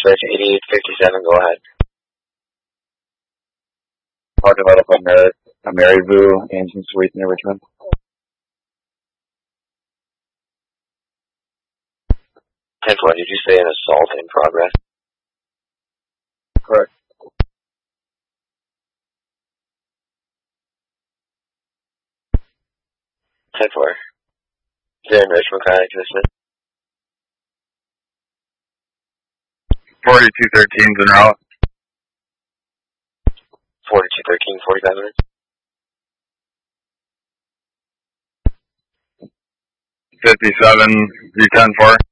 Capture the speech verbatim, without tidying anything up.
search eighty-eight fifty-seven, go ahead. I'll develop a, Mar- a Maryville engine suite near Richmond. ten four, did you say an assault in progress? Correct. ten four. Is there in Richmond kind of existence? forty-two thirteen's en route. forty-two thirteen, forty-five minutes. fifty-seven, three ten four.